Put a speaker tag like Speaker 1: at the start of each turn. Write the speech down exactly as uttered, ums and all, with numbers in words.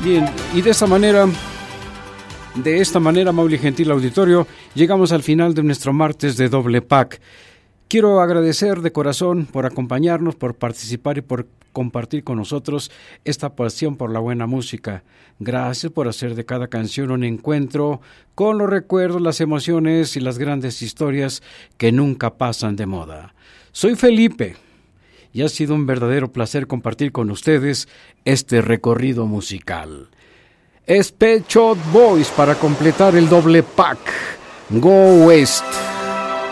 Speaker 1: Bien, y de esta manera, de esta manera, amable y gentil auditorio, llegamos al final de nuestro martes de Doble Pack. Quiero agradecer de corazón por acompañarnos, por participar y por compartir con nosotros esta pasión por la buena música. Gracias por hacer de cada canción un encuentro con los recuerdos, las emociones y las grandes historias que nunca pasan de moda. Soy Felipe y ha sido un verdadero placer compartir con ustedes este recorrido musical. Es Pet Shop Boys para completar el Doble Pack. Go West.